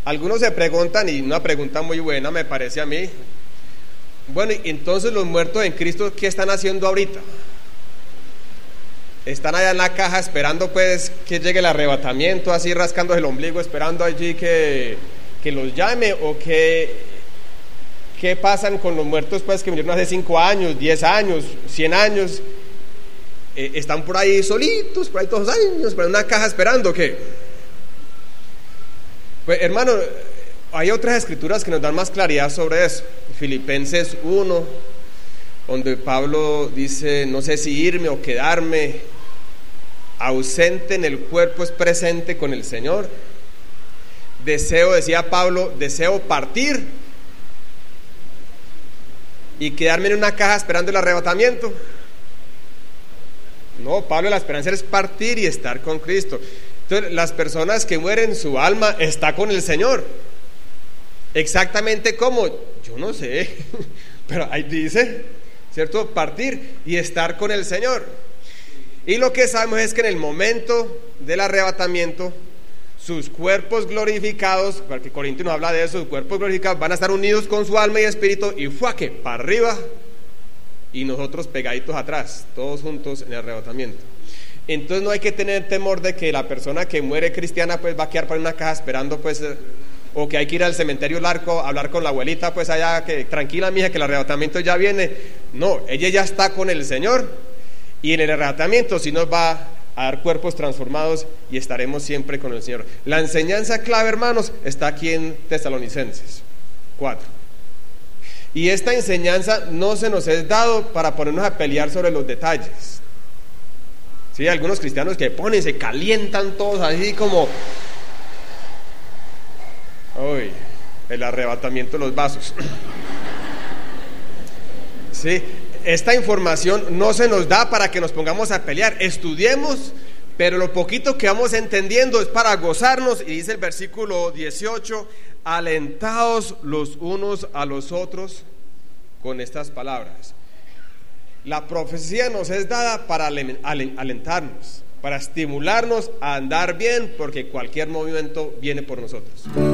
Algunos se preguntan, y una pregunta muy buena me parece a mí, bueno, y entonces los muertos en Cristo, ¿qué están haciendo ahorita? ¿Están allá en la caja esperando pues que llegue el arrebatamiento, así rascándose el ombligo, esperando allí que los llame? ¿O qué pasan con los muertos pues que murieron hace 5 años, 10 años, 100 años? ¿Están por ahí solitos, por ahí todos los años, por una caja esperando qué? Pues hermano, hay otras escrituras que nos dan más claridad sobre eso. Filipenses 1, donde Pablo dice, no sé si irme o quedarme, ausente en el cuerpo es presente con el Señor. Decía Pablo, deseo partir y quedarme en una caja esperando el arrebatamiento. No, Pablo, la esperanza es partir y estar con Cristo. Entonces, las personas que mueren, su alma está con el Señor. Exactamente como, yo no sé, pero ahí dice, ¿cierto? Partir y estar con el Señor. Y lo que sabemos es que en el momento del arrebatamiento, sus cuerpos glorificados, porque Corintios nos habla de eso, sus cuerpos glorificados van a estar unidos con su alma y espíritu, y ¡fuaque! Para arriba, y nosotros pegaditos atrás, todos juntos en el arrebatamiento. Entonces no hay que tener temor de que la persona que muere cristiana pues va a quedar por una caja esperando pues, o que hay que ir al cementerio largo a hablar con la abuelita pues allá, que tranquila mija, que el arrebatamiento ya viene. No, ella ya está con el Señor, y en el arrebatamiento sí nos va a dar cuerpos transformados y estaremos siempre con el Señor. La enseñanza clave, hermanos, está aquí en Tesalonicenses 4. Y esta enseñanza no se nos es dado para ponernos a pelear sobre los detalles. Sí, algunos cristianos que se calientan todos así como, uy, el arrebatamiento de los vasos. Sí, esta información no se nos da para que nos pongamos a pelear. Estudiemos, pero lo poquito que vamos entendiendo es para gozarnos. Y dice el versículo 18, alentaos los unos a los otros con estas palabras. La profecía nos es dada para alentarnos, para estimularnos a andar bien, porque cualquier movimiento viene por nosotros.